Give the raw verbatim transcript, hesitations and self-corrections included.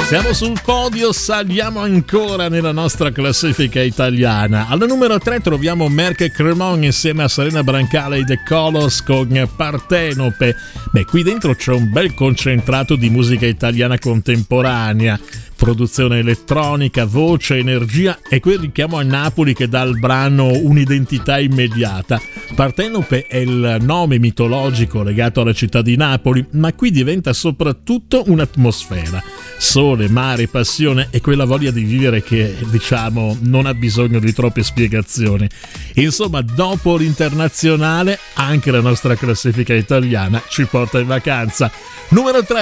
Siamo sul podio, saliamo ancora nella nostra classifica italiana. Alla numero tre troviamo Merck Cremon insieme a Serena Brancale e The Colors con Partenope. Beh, qui dentro c'è un bel concentrato di musica italiana contemporanea. Produzione elettronica, voce, energia e quel richiamo a Napoli che dà al brano un'identità immediata. Partenope è il nome mitologico legato alla città di Napoli, ma qui diventa soprattutto un'atmosfera. Sole, mare, passione e quella voglia di vivere che, diciamo, non ha bisogno di troppe spiegazioni. Insomma, dopo l'internazionale, anche la nostra classifica italiana ci porta in vacanza. Numero tre.